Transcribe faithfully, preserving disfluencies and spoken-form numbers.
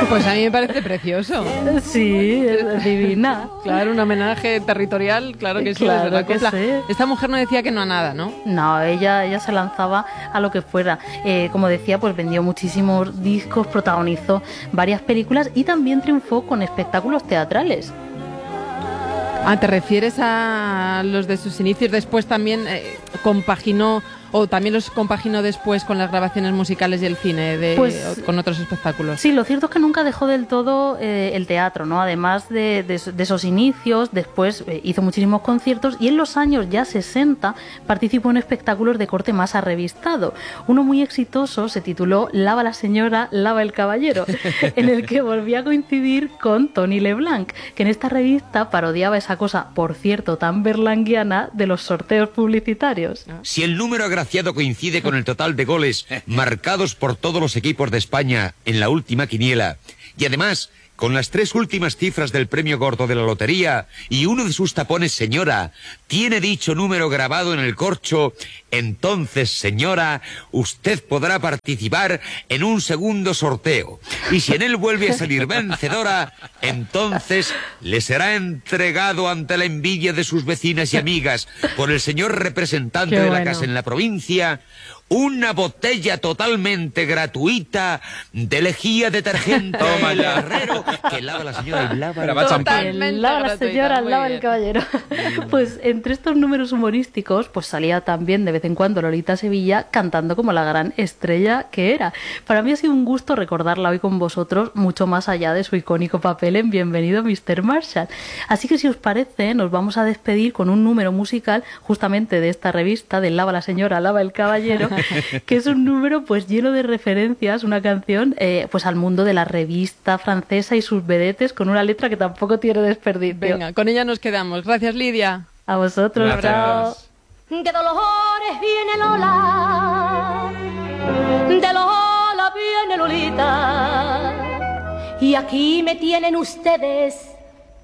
Pues a mí me parece precioso. Sí, es divina. Claro, un homenaje territorial, claro que sí. Claro desde la que copla. sí. Esta mujer no decía que no a nada, ¿no? No, ella, ella se lanzaba a lo que fuera. Eh, como decía, pues vendió muchísimos discos, protagonizó varias películas y también triunfó con espectáculos teatrales. Ah, ¿te refieres a los de sus inicios? Después también eh, compaginó, o también los compaginó después con las grabaciones musicales y el cine, de, Pues, o, con otros espectáculos. Sí, lo cierto es que nunca dejó del todo eh, el teatro, ¿no? Además de, de, de esos inicios, después eh, hizo muchísimos conciertos y en los años ya sesenta participó en espectáculos de corte más arrevistado. Uno muy exitoso se tituló Lava la señora, lava el caballero, en el que volvía a coincidir con Tony Leblanc, que en esta revista parodiaba esa cosa, por cierto, tan berlanguiana de los sorteos publicitarios. Si el número agraciado coincide con el total de goles marcados por todos los equipos de España en la última quiniela, y además con las tres últimas cifras del premio gordo de la lotería y uno de sus tapones, señora, tiene dicho número grabado en el corcho, entonces, señora, usted podrá participar en un segundo sorteo. Y si en él vuelve a salir vencedora, entonces le será entregado ante la envidia de sus vecinas y amigas por el señor representante Qué de la bueno. casa en la provincia una botella totalmente gratuita de lejía detergente Toma ya. Herrero que lava la señora y lava Pero va champán. Totalmente Lava la gratuita, señora, muy lava bien. el caballero. Pues entre estos números humorísticos, pues salía también de vez en cuando Lolita Sevilla cantando como la gran estrella que era. Para mí ha sido un gusto recordarla hoy con vosotros, mucho más allá de su icónico papel en Bienvenido mister Marshall. Así que si os parece, nos vamos a despedir con un número musical justamente de esta revista, de Lava la señora, lava el caballero, que es un número pues lleno de referencias, una canción eh, pues al mundo de la revista francesa y sus vedetes, con una letra que tampoco tiene desperdicio. Venga, con ella nos quedamos. Gracias, Lidia. A vosotros, Gracias. chao. De Dolores viene Lola, de Lola viene Lolita, y aquí me tienen ustedes